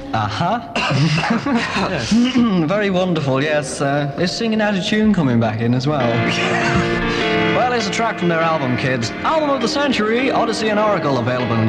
Very wonderful, yes. Is Singing Out of Tune coming back in as well? Well, it's a track from their album, kids. Album of the Century, Odyssey and Oracle, available in